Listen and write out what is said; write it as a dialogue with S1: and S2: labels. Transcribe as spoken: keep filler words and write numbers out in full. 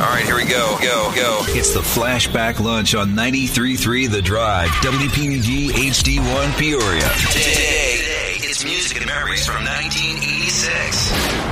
S1: All right, here we go. Go, go.
S2: It's the Flashback Lunch on ninety-three point three The Drive, W P P G H D one Peoria.
S1: Today, it's music and memories from nineteen eighty-six.